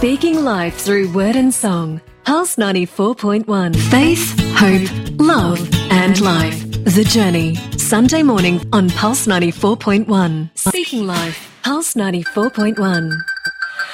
Speaking life through word and song. Pulse 94.1. Faith, hope, love and life. The Journey. Sunday morning on Pulse 94.1. Speaking life. Pulse 94.1.